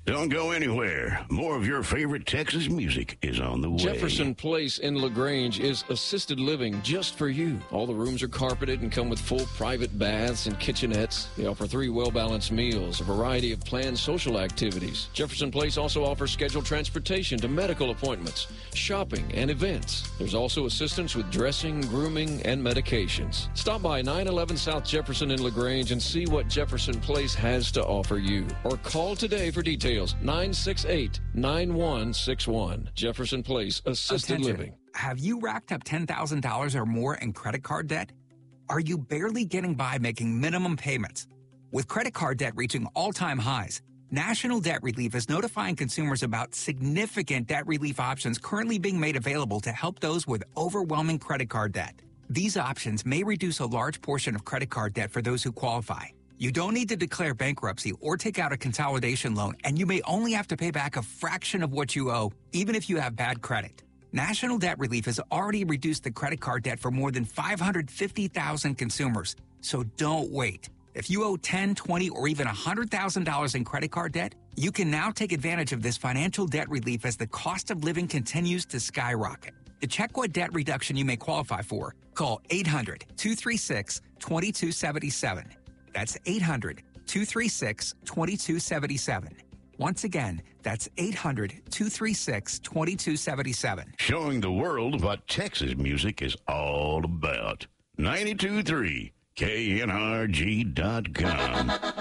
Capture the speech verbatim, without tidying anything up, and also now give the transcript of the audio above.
Don't go anywhere. More of your favorite Texas music is on the way. Jefferson Place in LaGrange is assisted living just for you. All the rooms are carpeted and come with full private baths and kitchenettes. They offer three well-balanced meals, a variety of planned social activities. Jefferson Place also offers scheduled transportation to medical appointments, shopping, and events. There's also assistance with dressing, grooming, and medications. Stop by nine eleven South Jefferson in LaGrange and see what Jefferson Place has to offer you. Or call today for details. nine six eight, nine one six one. Jefferson Place Assisted Attention. Living. Have you racked up ten thousand dollars or more in credit card debt? Are you barely getting by making minimum payments? With credit card debt reaching all-time highs, National Debt Relief is notifying consumers about significant debt relief options currently being made available to help those with overwhelming credit card debt. These options may reduce a large portion of credit card debt for those who qualify. You don't need to declare bankruptcy or take out a consolidation loan, and you may only have to pay back a fraction of what you owe, even if you have bad credit. National Debt Relief has already reduced the credit card debt for more than five hundred fifty thousand consumers, so don't wait. If you owe ten, twenty, or even one hundred thousand dollars in credit card debt, you can now take advantage of this financial debt relief as the cost of living continues to skyrocket. To check what debt reduction you may qualify for, call eight hundred, two three six, two two seven seven. That's eight hundred, two three six, two two seven seven. Once again, that's eight hundred, two three six, two two seven seven. Showing the world what Texas music is all about. ninety-two point three K N R G dot com.